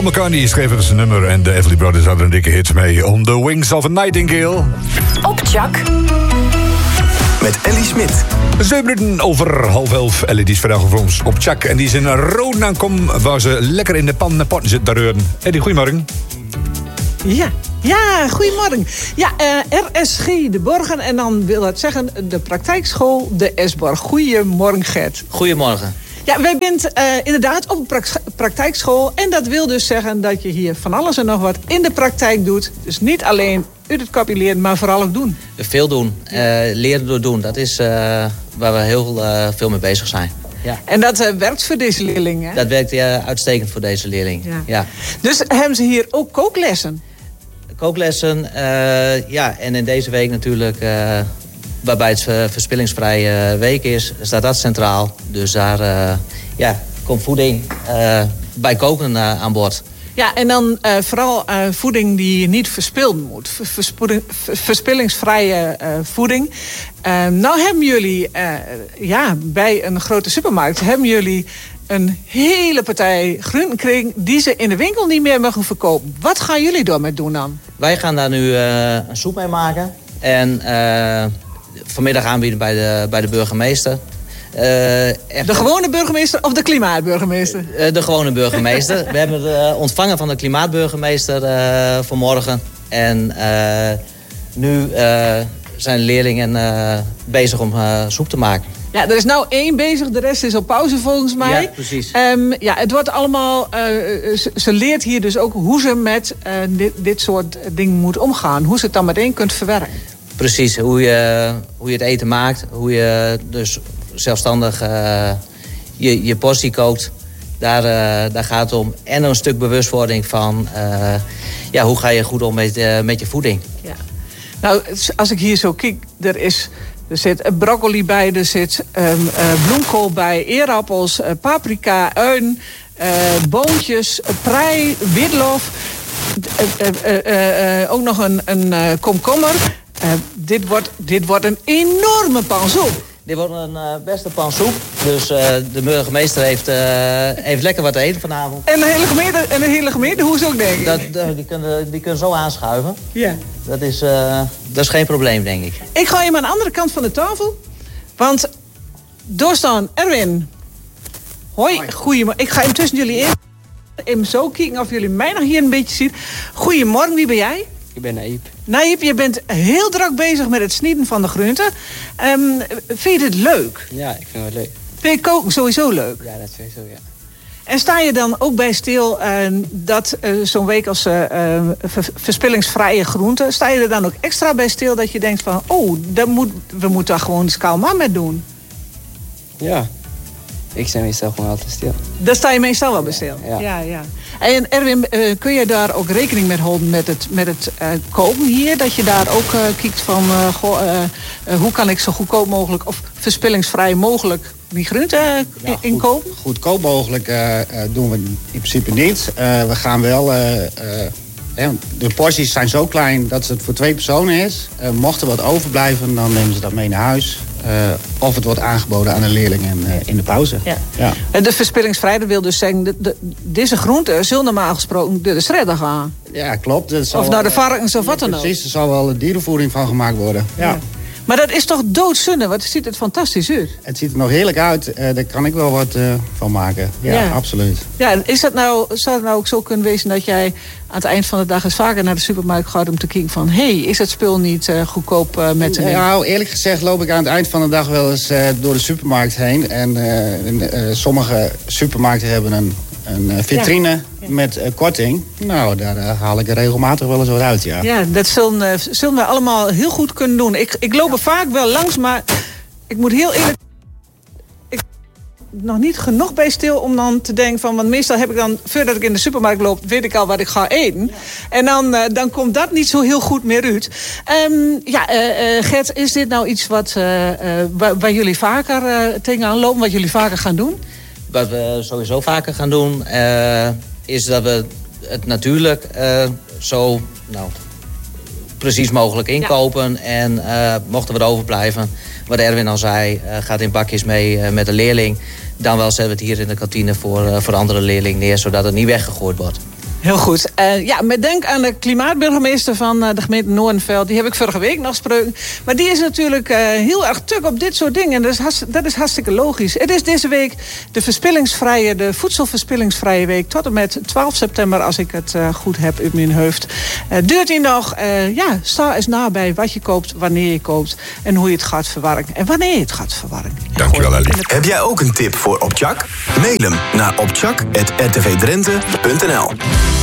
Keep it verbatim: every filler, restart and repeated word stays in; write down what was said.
McCartney schreef het zijn nummer en de Everly Brothers hadden een dikke hit mee. On the Wings of a Nightingale. Op Tjak. Met Ellie Smit. Zeven minuten over half elf. Ellie die is vandaag voor ons op Tjak. En die is in een rood aankom waar ze lekker in de pan en potten zit te reuren. Ellie, goedemorgen. Ja, ja, goedemorgen. Ja, uh, R S G de Borgen en dan wil dat zeggen de praktijkschool de S-Borg. Goedemorgen, Gert. Goedemorgen. Ja, wij bent uh, inderdaad op een praktijkschool. En dat wil dus zeggen dat je hier van alles en nog wat in de praktijk doet. Dus niet alleen uit het kopje leren, maar vooral ook doen. Veel doen. Uh, leren door doen. Dat is uh, waar we heel uh, veel mee bezig zijn. Ja. En dat uh, werkt voor deze leerlingen? Dat werkt uh, uitstekend voor deze leerling. Ja. Ja. Dus hebben ze hier ook kooklessen? Kooklessen, uh, ja. En in deze week natuurlijk... Uh, waarbij het verspillingsvrije week is, staat dat centraal. Dus daar uh, ja, komt voeding uh, bij koken uh, aan boord. Ja, en dan uh, vooral uh, voeding die niet verspild moet. Verspillingsvrije uh, voeding. Uh, nou hebben jullie uh, ja, bij een grote supermarkt... hebben jullie een hele partij groentenkring die ze in de winkel niet meer mogen verkopen. Wat gaan jullie daarmee doen dan? Wij gaan daar nu uh, een soep mee maken. En... Uh, vanmiddag aanbieden bij de, bij de burgemeester. Uh, echt... De gewone burgemeester of de klimaatburgemeester? Uh, de gewone burgemeester. We hebben het uh, ontvangen van de klimaatburgemeester uh, vanmorgen. En uh, nu uh, zijn de leerlingen uh, bezig om uh, soep te maken. Ja, er is nou één bezig, de rest is op pauze volgens mij. Ja, precies. Um, ja, het wordt allemaal... Uh, ze, ze leert hier dus ook hoe ze met uh, dit, dit soort dingen moet omgaan. Hoe ze het dan meteen kunt verwerken. Precies, hoe je, hoe je het eten maakt. Hoe je dus zelfstandig uh, je, je portie kookt. Daar, uh, daar gaat het om. En een stuk bewustwording van... Uh, ja, hoe ga je goed om met, uh, met je voeding. Ja. Nou, als ik hier zo kijk... Er, is, er zit broccoli bij, er zit um, uh, bloemkool bij... eerappels, uh, paprika, uien, uh, boontjes, uh, prei, witlof... Uh, uh, uh, uh, ook nog een, een uh, komkommer... Uh, dit, wordt, dit wordt een enorme pan soep. Dit wordt een uh, beste pan soep. Dus uh, de burgemeester heeft, uh, heeft lekker wat te eten vanavond. En een hele gemeente, en een hele gemeente hoe ze ook denken. Dat, uh, die, kunnen, die kunnen zo aanschuiven. Ja. Dat is, uh, dat is geen probleem, denk ik. Ik ga even aan de andere kant van de tafel. Want doorstaan Erwin. Hoi, Hoi. Goedemorgen. Ik ga even tussen jullie in. Even zo kijken of jullie mij nog hier een beetje zien. Goedemorgen, wie ben jij? Ik ben Naïp. Naïp, je bent heel druk bezig met het snijden van de groenten. Um, vind je dit leuk? Ja, ik vind het leuk. Vind je koken sowieso leuk? Ja, dat sowieso, ja. En sta je dan ook bij stil uh, dat uh, zo'n week als uh, ver- verspillingsvrije groenten... sta je er dan ook extra bij stil dat je denkt van... oh, dat moet, we moeten daar gewoon skaalman mee doen? Ja. Ik sta meestal gewoon altijd stil. Daar sta je meestal wel bij stil? Ja. ja, ja. En Erwin, uh, kun je daar ook rekening mee houden met het, met het uh, koken hier? Dat je daar ook uh, kijkt van uh, goh, uh, uh, hoe kan ik zo goedkoop mogelijk... of verspillingsvrij mogelijk die groenten uh, ja, inkopen? Goed, goedkoop mogelijk uh, uh, doen we in principe niet. Uh, we gaan wel... Uh, uh, de porties zijn zo klein dat het voor twee personen is. Uh, mocht er wat overblijven, dan nemen ze dat mee naar huis. Uh, of het wordt aangeboden aan de leerlingen uh, in de pauze. Ja. Ja. En de verspillingsvrij, dat wil dus zeggen... De, de, deze groenten zullen normaal gesproken door de shredder gaan. Ja, klopt. Of naar nou de varkens of wat dan ook. Precies, er zal wel dierenvoeding van gemaakt worden. Ja. Ja. Maar dat is toch doodzonde, want het ziet het fantastisch uit. Het ziet er nog heerlijk uit. Uh, daar kan ik wel wat uh, van maken. Ja, ja, absoluut. Ja, is dat nou, zou het nou ook zo kunnen wezen dat jij aan het eind van de dag eens vaker naar de supermarkt gaat om te kijken van... hé, hey, is het spul niet uh, goedkoop uh, met te nemen? Nou, eerlijk gezegd loop ik aan het eind van de dag wel eens uh, door de supermarkt heen. En uh, uh, sommige supermarkten hebben een, een vitrine ja. Ja. met uh, korting. Nou, daar uh, haal ik er regelmatig wel eens wat uit, ja. Ja, dat zullen, uh, zullen we allemaal heel goed kunnen doen. Ik, ik loop er vaak wel langs, maar ik moet heel eerlijk... nog niet genoeg bij stil om dan te denken van... want meestal heb ik dan, voordat ik in de supermarkt loop... weet ik al wat ik ga eten. Ja. En dan, uh, dan komt dat niet zo heel goed meer uit. Um, ja, uh, uh, Gert, is dit nou iets wat, uh, uh, waar, waar jullie vaker uh, tegenaan lopen... wat jullie vaker gaan doen? Wat we sowieso vaker gaan doen... Uh, is dat we het natuurlijk uh, zo nou, precies mogelijk inkopen. Ja. En uh, mochten we er overblijven... wat Erwin al zei, uh, gaat in bakjes mee uh, met de leerling... dan wel zetten we het hier in de kantine voor, uh, voor andere leerlingen neer... zodat het niet weggegooid wordt. Heel goed. Uh, ja, met denk aan de klimaatburgemeester van uh, de gemeente Noordenveld. Die heb ik vorige week nog gesproken. Maar die is natuurlijk uh, heel erg tuk op dit soort dingen. Dat is, hartst- dat is hartstikke logisch. Het is deze week de verspillingsvrije, de voedselverspillingsvrije week. Tot en met twaalf september, als ik het uh, goed heb in mijn hoofd. Uh, duurt die nog? Uh, ja, sta eens nabij wat je koopt, wanneer je koopt. En hoe je het gaat verwarren. En wanneer je het gaat verwarren. Dankjewel, Ellie. Heb jij ook een tip voor Opchak? Mail hem naar opchak apenstaartje r t v drenthe punt n l.